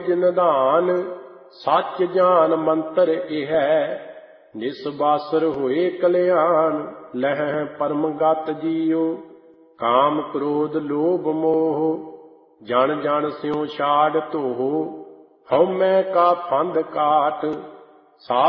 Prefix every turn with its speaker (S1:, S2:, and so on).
S1: ਨਿਧਾਨ ਸੱਚ ਜਾਨ ਮੰਤਰ ਇਹ ਨਿਸਬਾਸਰ ਹੋਏ ਕਲਿਆਣ। ਲਹਿ ਪਰਮ ਗਤ ਜੀਉ ਕਾਮ ਕ੍ਰੋਧ ਲੋਭ ਮੋਹ ਜਨ ਜਨ ਸਿਉ ਛਾੜ ਧੋਹ। ਹਉਮੈ ਕਾ ਫੰਦ ਕਾਟ